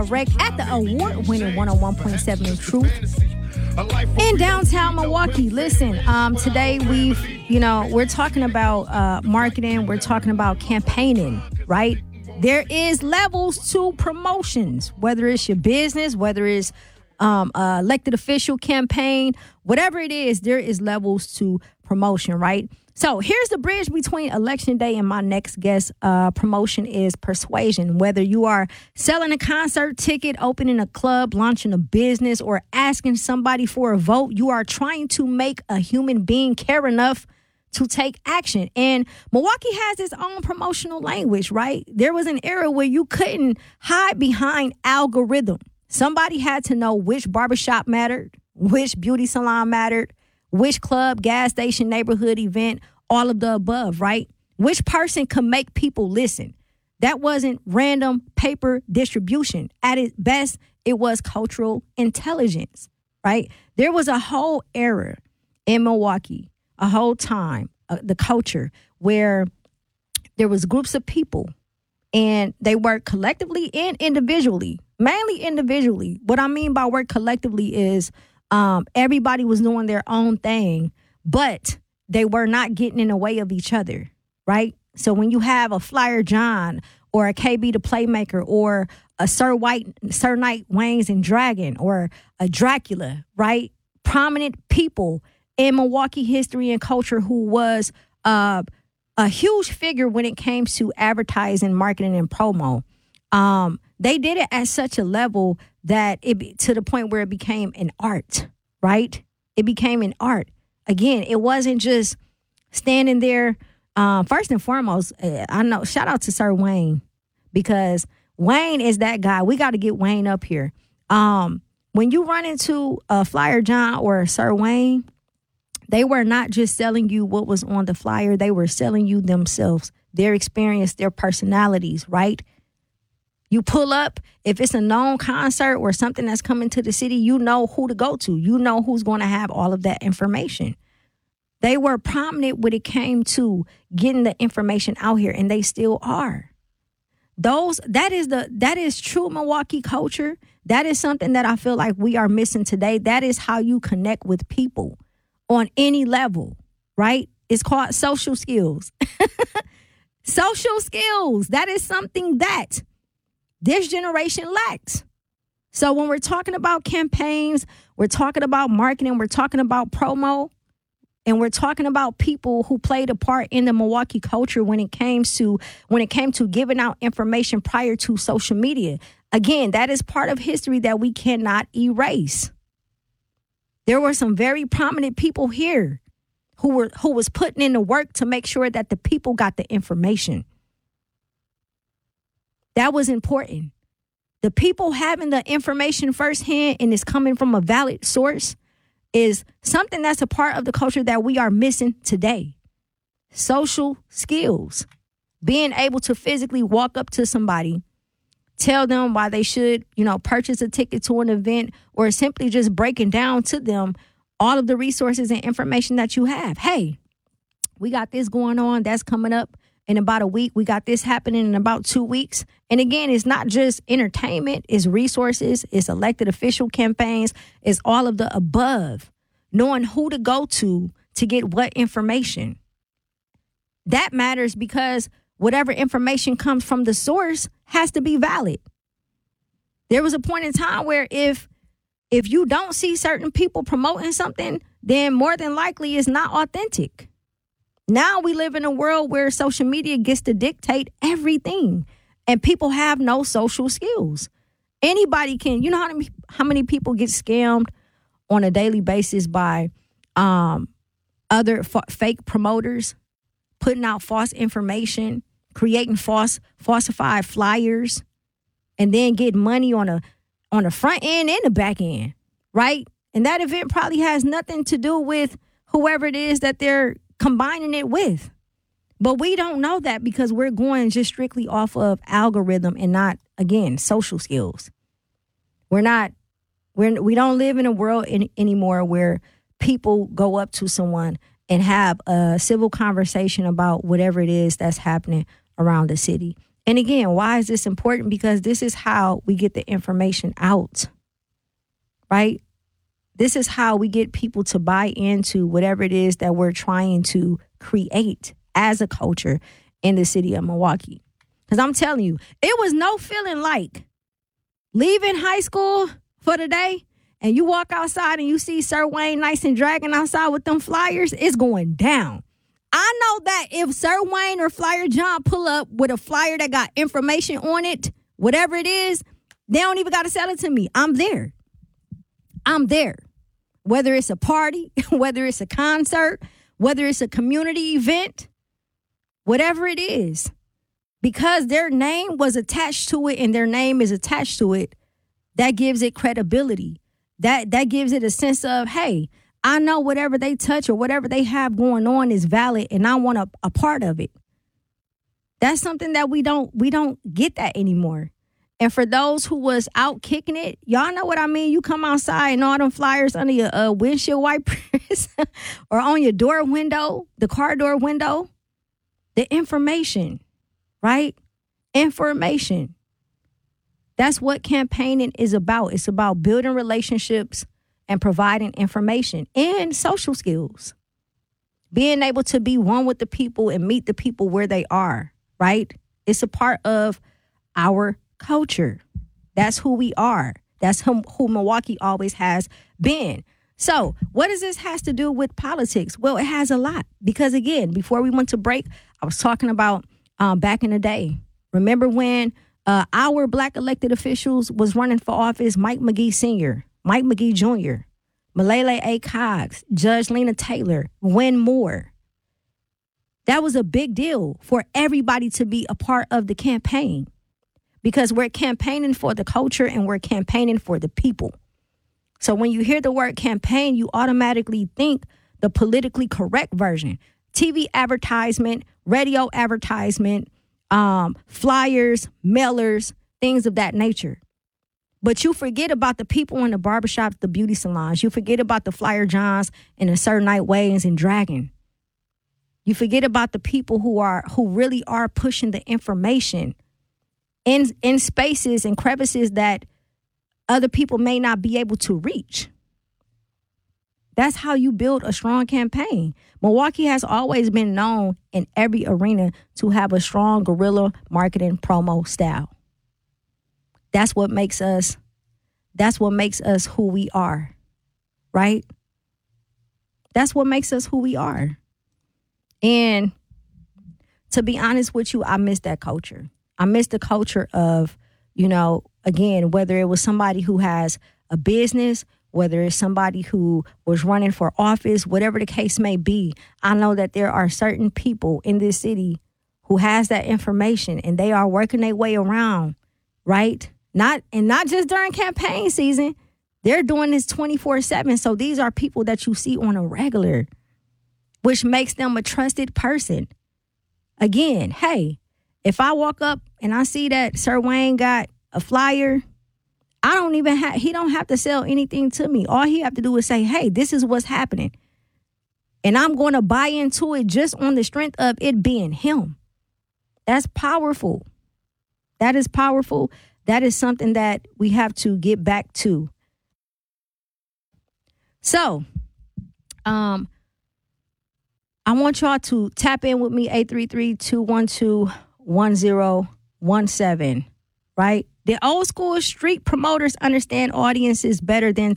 Direct at the award-winning 101.7 The Truth in downtown Milwaukee. Listen, today we're talking about marketing. We're talking about campaigning, right? There is levels to promotions, whether it's your business, whether it's elected official campaign, whatever it is, there is levels to promotion, right? So here's the bridge between election day and my next guest. Promotion is persuasion. Whether you are selling a concert ticket, opening a club, launching a business, or asking somebody for a vote, you are trying to make a human being care enough to take action. And Milwaukee has its own promotional language, right? There was an era where you couldn't hide behind algorithm. Somebody had to know which barbershop mattered, which beauty salon mattered, which club, gas station, neighborhood event, all of the above, right? Which person could make people listen. That wasn't random paper distribution. At its best, it was cultural intelligence, right? There was a whole era in Milwaukee, a whole time, the culture, where there was groups of people and they worked collectively and individually, mainly individually. What I mean by work collectively is everybody was doing their own thing, but they were not getting in the way of each other, right? So when you have a Flyer John or a KB the Playmaker or a Sir Knight Waynes and Dragon or a Dracula, right? Prominent people in Milwaukee history and culture who was a huge figure when it came to advertising, marketing, and promo. They did it at such a level that to the point where it became an art, right? It became an art. Again, it wasn't just standing there. First and foremost, I know, shout out to Sir Wayne, because Wayne is that guy. We got to get Wayne up here. When you run into a Flyer John or a Sir Wayne, they were not just selling you what was on the flyer. They were selling you themselves, their experience, their personalities, right? You pull up, if it's a known concert or something that's coming to the city, you know who to go to. You know who's going to have all of that information. They were prominent when it came to getting the information out here, and they still are. That is true Milwaukee culture. That is something that I feel like we are missing today. That is how you connect with people on any level, right? It's called social skills. Social skills. That is something that this generation lacks. So when we're talking about campaigns, we're talking about marketing, we're talking about promo, and we're talking about people who played a part in the Milwaukee culture when it came to giving out information prior to social media. Again, that is part of history that we cannot erase. There were some very prominent people here who was putting in the work to make sure that the people got the information. That was important. The people having the information firsthand and it's coming from a valid source is something that's a part of the culture that we are missing today. Social skills. Being able to physically walk up to somebody, tell them why they should, purchase a ticket to an event, or simply just breaking down to them all of the resources and information that you have. Hey, we got this going on. That's coming up in about a week. We got this happening in about 2 weeks. And again, it's not just entertainment, it's resources, it's elected official campaigns, it's all of the above. Knowing who to go to get what information. That matters because whatever information comes from the source has to be valid. There was a point in time where if you don't see certain people promoting something, then more than likely it's not authentic. Now we live in a world where social media gets to dictate everything, and people have no social skills. Anybody can, how many people get scammed on a daily basis by other fake promoters, putting out false information, creating falsified flyers, and then get money on the front end and the back end, right? And that event probably has nothing to do with whoever it is that they're combining it with. But we don't know that because we're going just strictly off of algorithm and not, again, social skills. We don't live in a world anymore where people go up to someone and have a civil conversation about whatever it is that's happening around the city. And again, why is this important? Because this is how we get the information out, right? This is how we get people to buy into whatever it is that we're trying to create as a culture in the city of Milwaukee. Because I'm telling you, it was no feeling like leaving high school for the day and you walk outside and you see Sir Wayne Nice and Dragon outside with them flyers. It's going down. I know that if Sir Wayne or Flyer John pull up with a flyer that got information on it, whatever it is, they don't even got to sell it to me. I'm there. I'm there. Whether it's a party, whether it's a concert, whether it's a community event, whatever it is, because their name was attached to it and their name is attached to it, that gives it credibility. That gives it a sense of, hey, I know whatever they touch or whatever they have going on is valid and I want a part of it. That's something that we don't get that anymore. And for those who was out kicking it, y'all know what I mean. You come outside and all them flyers under your windshield wipers or on your door window, the car door window, the information, right? Information. That's what campaigning is about. It's about building relationships and providing information and social skills. Being able to be one with the people and meet the people where they are, right? It's a part of our culture. That's who we are. That's who Milwaukee always has been. So what does this has to do with politics? Well, it has a lot. Because again, before we went to break, I was talking about back in the day. Remember when our black elected officials was running for office, Mike McGee Sr., Mike McGee Jr., Malele A. Cox, Judge Lena Taylor, Win Moore. That was a big deal for everybody to be a part of the campaign because we're campaigning for the culture and we're campaigning for the people. So when you hear the word campaign, you automatically think the politically correct version. TV advertisement, radio advertisement, flyers, mailers, things of that nature. But you forget about the people in the barbershops, the beauty salons. You forget about the Flyer Johns and the Sir Night Waynes and Dragon. You forget about the people who really are pushing the information in spaces and crevices that other people may not be able to reach. That's how you build a strong campaign. Milwaukee has always been known in every arena to have a strong guerrilla marketing promo style. That's what makes us who we are, right? That's what makes us who we are. And to be honest with you, I miss that culture. I miss the culture of, again, whether it was somebody who has a business, whether it's somebody who was running for office, whatever the case may be, I know that there are certain people in this city who has that information and they are working their way around, right? Not just during campaign season. They're doing this 24/7. So these are people that you see on a regular, which makes them a trusted person. Again, hey, if I walk up and I see that Sir Wayne got a flyer, he don't have to sell anything to me. All he have to do is say, hey, this is what's happening. And I'm going to buy into it just on the strength of it being him. That's powerful. That is powerful. That is something that we have to get back to. So, I want y'all to tap in with me, 833-212-1017, right? The old school street promoters understand audiences better than